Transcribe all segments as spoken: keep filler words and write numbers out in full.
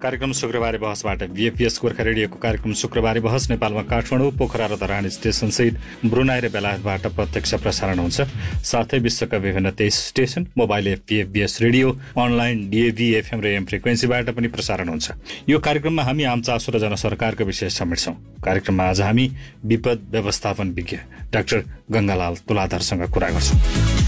कार्यक्रम शुक्रबारे बहसबाट बीएफपीएस गोर्खा रेडियोको कार्यक्रम शुक्रबारे बहस नेपालमा काठमाडौँ, पोखरा र धरान स्टेशनसहित ब्रुनाई र बेलायतबाट प्रत्यक्ष प्रसारण हुन्छ। साथै विश्वका विभिन्न तेइस station, mobile app बीएफपीएस radio, online DAV, FM र एम फ्रिक्वेन्सीबाट पनि प्रसारण हुन्छ। यो कार्यक्रममा हामी आम चासो र जनसरकारको विषय समेट्छौँ। कार्यक्रममा आज हामी विपद व्यवस्थापन विज्ञ डाक्टर गंगालाल तुलाधरसँग कुरा गर्छौँ।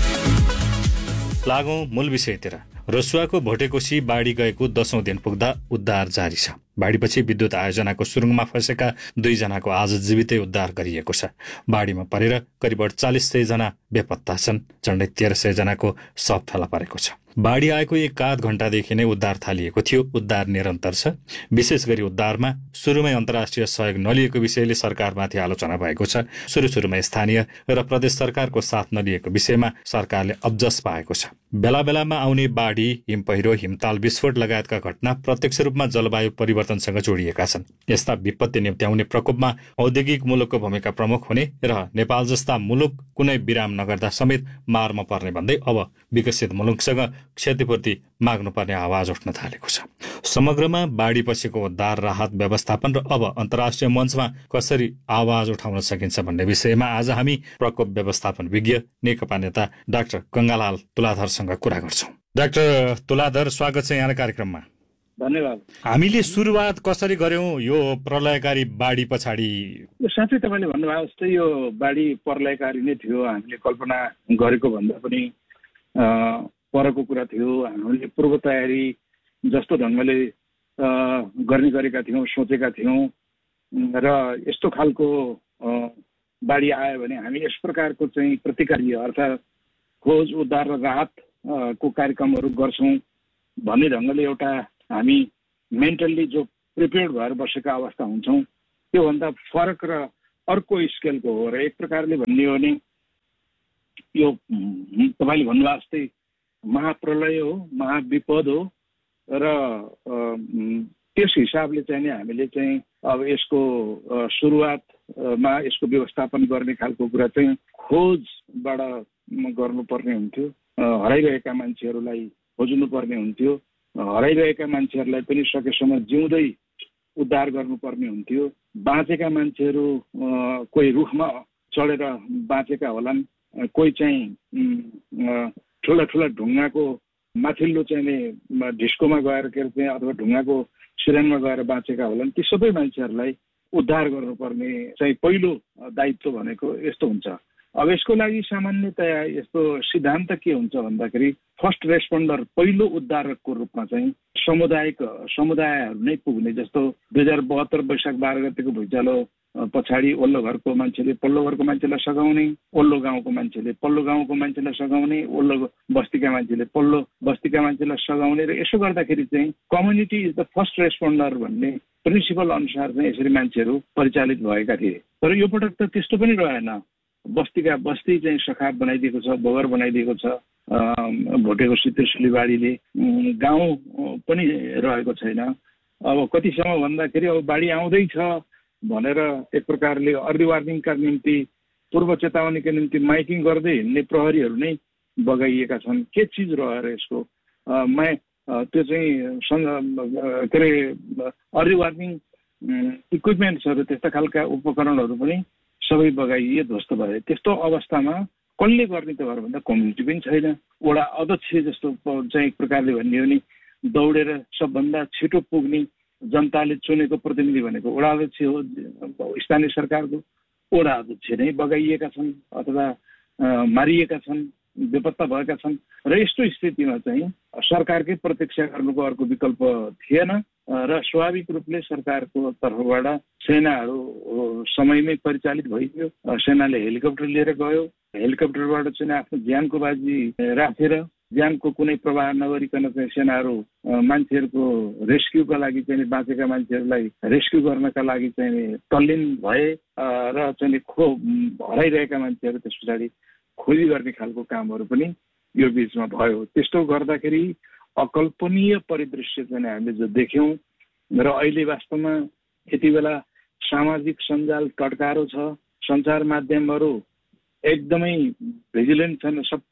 लागौं मूल विषयतिर। रसुवाको भोटेकोशी बाढी गएको दशौं दिन पुग्दा उद्धार जारी छ। बाढीपछि विद्युत आयोजनाको सुरुङमा फँसेका दुईजनाको आज जीवितै उद्धार गरिएको छ। बाढीमा परेर करिब अडचालिस सय जना बेपत्ता छन्। झण्डै तेह्र सय जनाको शव फेला परेको छ। बाढी आएको एक आध घण्टादेखि नै उद्धार थालिएको थियो। उद्धार निरन्तर छ। विशेष गरी उद्धारमा सुरुमै अन्तर्राष्ट्रिय सहयोग नलिएको विषयले सरकारमाथि आलोचना भएको छ। सुरु सुरुमा स्थानीय र प्रदेश सरकारको साथ नलिएको विषयमा सरकारले अब्जस पाएको छ। बेला बेलामा आउने बाढी, हिम पहिरो, हिमताल विस्फोट लगायतका घटना प्रत्यक्ष रूपमा जलवायु परिवर्तनसँग जोडिएका छन्। यस्ता विपत्ति निम्त्याउने प्रकोपमा औद्योगिक मुलुकको भूमिका प्रमुख हुने र नेपाल जस्ता मुलुक कुनै विराम नगर्दा समेत मारमा पर्ने भन्दै अब विकसित मुलुकसँग क्षतिपूर्ति माग्नुपर्ने आवाज उठ्न थालेको छ। समग्रमा बाढी पछिको उद्धार, राहत, व्यवस्थापन र अब अन्तर्राष्ट्रिय मञ्चमा कसरी आवाज उठाउन सकिन्छ भन्ने विषयमा आज हामी प्रकोप व्यवस्थापन विज्ञ नेकपा नेता डाक्टर गंगालाल तुलाधरसँग कुरा गर्छौँ। डाक्टर तुलाधर, स्वागत छ यहाँ कार्यक्रममा। धन्यवाद। हामीले सुरुवात कसरी गर्यौं यो प्रलयकारी बाढी पछाडि? साँच्चै तपाईँले भन्नुभयो जस्तै यो बाढी प्रलयकारी नै थियो। हामीले कल्पना गरेको भन्दा पनि परको कुरा थियो। हामीले पूर्व तयारी जस्तो ढङ्गले गर्ने गरेका थियौँ, सोचेका थियौँ र यस्तो खालको बाढी आयो भने हामी यस प्रकारको चाहिँ प्रतिकार्य अर्थात् खोज, उद्धार र राहत को कार्यक्रमहरू गर्छौँ भन्ने ढङ्गले एउटा हामी मेन्टल्ली जो प्रिपेयर्ड भएर बसेका अवस्था हुन्छौँ, त्योभन्दा फरक र अर्को स्केलको हो। र एक प्रकारले भन्ने हो भने यो तपाईँले भन्नुभयो जस्तै महाप्रलय हो, महाविपद हो र त्यस हिसाबले चाहिँ नि हामीले चाहिँ अब यसको सुरुवातमा यसको व्यवस्थापन गर्ने खालको कुरा चाहिँ खोजबाट गर्नुपर्ने हुन्थ्यो। हराइरहेका मान्छेहरूलाई खोज्नुपर्ने हुन्थ्यो। हराइरहेका मान्छेहरूलाई पनि सकेसम्म जिउँदै उद्धार गर्नुपर्ने हुन्थ्यो। बाँचेका मान्छेहरू कोही रुखमा चढेर बाँचेका होलान्, कोही चाहिँ ठुला ठुला ढुङ्गाको माथिल्लो चाहिँ ढिस्कोमा गएर के अरे चाहिँ अथवा ढुङ्गाको सिरानमा गएर बाँचेका होलान्। ती सबै मान्छेहरूलाई उद्धार गर्नुपर्ने चाहिँ पहिलो दायित्व भनेको यस्तो हुन्छ। अब यसको लागि सामान्यतया यस्तो सिद्धान्त के हुन्छ भन्दाखेरि फर्स्ट रेस्पोन्डर, पहिलो उद्धारकको रूपमा चाहिँ समुदायिक समुदायहरू नै पुग्ने। जस्तो दुई हजार बहत्तर वैशाख बाह्र गतिको भुइँचालो पछाडि ओल्लो घरको मान्छेले पल्लो घरको मान्छेलाई सघाउने, ओल्लो गाउँको मान्छेले पल्लो गाउँको मान्छेलाई सघाउने, ओल्लो बस्तीका मान्छेले पल्लो बस्तीका मान्छेलाई सघाउने र यसो गर्दाखेरि चाहिँ community is the first responder भन्ने प्रिन्सिपल अनुसार चाहिँ यसरी मान्छेहरू परिचालित भएका थिए। तर यो पटक त त्यस्तो पनि रहेन। बस्तीका बस्ती चाहिँ सखाप बनाइदिएको छ, बगर बनाइदिएको छ भोटेकोशी त्रिशुली बाढीले। गाउँ पनि रहेको छैन। अब कतिसम्म भन्दाखेरि अब बाढी आउँदैछ भनेर एक प्रकारले अर्ली वार्निङका निम्ति, पूर्व चेतावनीका निम्ति माइकिङ गर्दै हिँड्ने प्रहरीहरू नै बगाइएका छन्। के चिज रहेर यसको मा त्यो चाहिँ के अरे अर्ली वार्निङ इक्विपमेन्ट्सहरू, त्यस्ता खालका उपकरणहरू पनि सबै बगाइए, ध्वस्त भए। त्यस्तो अवस्थामा कसले गर्ने त भएर भन्दा कम्युनिटी पनि छैन। वडा अध्यक्ष जस्तो चाहिँ एक प्रकारले भन्ने हो भने दौडेर सबभन्दा छिटो पुग्ने जनताले चुनेको प्रतिनिधि भनेको वडा अध्यक्ष हो। स्थानीय सरकारको वडा अध्यक्ष नै बगाइएका छन् अथवा मारिएका छन्, बेपत्ता भएका छन्। र यस्तो स्थितिमा चाहिँ सरकारकै प्रतीक्षा गर्नुको अर्को विकल्प थिएन र स्वाभाविक रूपले सरकारको तर्फबाट सेनाहरू समयमै परिचालित भइदियो। सेनाले हेलिकप्टर लिएर गयो। हेलिकप्टरबाट चाहिँ आफ्नो ज्यानको बाजी राखेर ज्यानको कुनै प्रवाह नगरिकन चाहिँ सेनाहरू मान्छेहरूको रेस्क्युका लागि चाहिँ बाँचेका मान्छेहरूलाई रेस्क्यु गर्नका लागि चाहिँ तल्लीन भए र चाहिँ खो हराइरहेका मान्छेहरू त्यस पछाडि खोजी गर्ने खालको कामहरू पनि यो बिचमा भयो। त्यस्तो गर्दाखेरि अकल्पनीय परिदृश्य चाहिँ हामीले जो देख्यौँ र अहिले वास्तवमा यति बेला सामाजिक सञ्जाल टड्कारो छ। सञ्चार माध्यमहरू एकदमै भिजिलेन्ट छन्। सब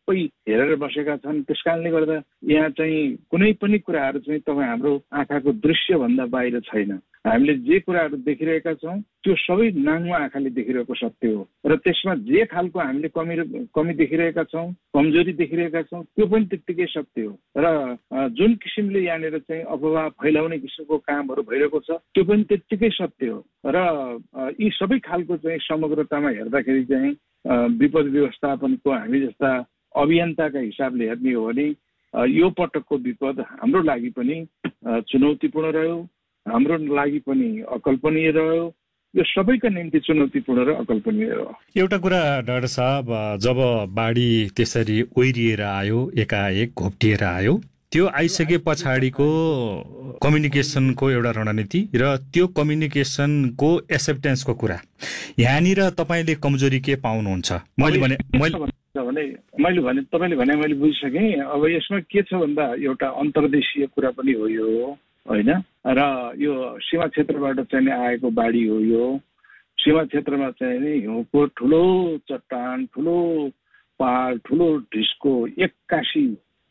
सबै हेरेर बसेका छन्। त्यस कारणले गर्दा यहाँ चाहिँ कुनै पनि कुराहरू चाहिँ तपाईँ हाम्रो आँखाको दृश्यभन्दा बाहिर छैन। हामीले जे कुराहरू देखिरहेका छौँ त्यो सबै नाङ्गो आँखाले देखिरहेको सत्य हो र त्यसमा जे खालको हामीले कमी कमी देखिरहेका छौँ, कमजोरी देखिरहेका छौँ त्यो पनि त्यत्तिकै सत्य हो र जुन किसिमले यहाँनिर चाहिँ अफवाह फैलाउने किसिमको कामहरू भइरहेको छ त्यो पनि त्यत्तिकै सत्य हो र यी सबै खालको चाहिँ समग्रतामा हेर्दाखेरि चाहिँ विपद व्यवस्थापनको हामी जस्ता अभियन्ताका हिसाबले हेर्ने हो भने यो पटकको विपद हाम्रो लागि पनि चुनौतीपूर्ण रह्यो, हाम्रो लागि पनि अकल्पनीय रह्यो, यो सबैका निम्ति चुनौतीपूर्ण र अकल्पनीय रह्यो। एउटा कुरा डाक्टर साहब, जब बाढी त्यसरी ओहिरिएर आयो, एकाएक घोप्टिएर आयो, त्यो आइसके पछाडिको कम्युनिकेसनको एउटा रणनीति र त्यो कम्युनिकेसनको एक्सेप्टेन्सको कुरा यहाँनिर तपाईँले कमजोरी के पाउनुहुन्छ? मैले भने भने मैले भने तपाईँले भने मैले बुझिसकेँ। अब यसमा के छ भन्दा एउटा अन्तर्देशीय कुरा पनि हो यो, होइन, र यो सीमा क्षेत्रबाट चाहिँ आएको बाढी हो। यो सीमा क्षेत्रमा चाहिँ नि हिउँको ठुलो चट्टान, ठुलो पहाड, ठुलो ढिस्को एक्कासी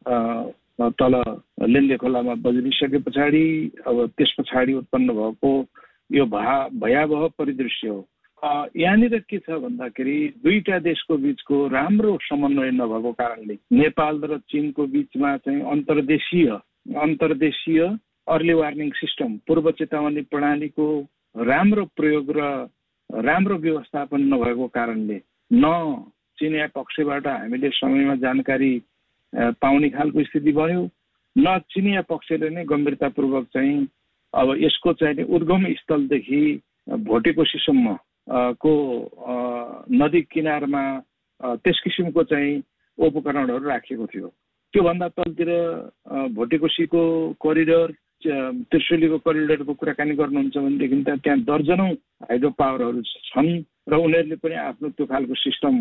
तल लेन्डे खोलामा बज्रिसके पछाडि अब त्यस पछाडि उत्पन्न भएको यो भा भयावह परिदृश्य हो। यहाँनिर के छ भन्दाखेरि दुईटा देशको बिचको राम्रो समन्वय नभएको कारणले नेपाल र चीनको बिचमा चाहिँ अन्तर्देशीय अन्तर्देशीय अर्ली वार्निङ सिस्टम, पूर्व चेतावनी प्रणालीको राम्रो प्रयोग र राम्रो व्यवस्थापन नभएको कारणले न चिनिया पक्षबाट हामीले समयमा जानकारी पाउने खालको स्थिति बन्यो, न चिनिया पक्षले नै गम्भीरतापूर्वक चाहिँ अब यसको चाहिँ उद्गम स्थलदेखि भोटेकोसीसम्म को नदी किनारमा त्यस किसिमको चाहिँ उपकरणहरू राखिएको थियो। त्योभन्दा तलतिर भोटेकोसीको करिडोर, त्रिशुलीको करिडोरको कुराकानी गर्नुहुन्छ भनेदेखि त त्यहाँ दर्जनौँ हाइड्रो पावरहरू छन् र उनीहरूले पनि आफ्नो त्यो खालको सिस्टम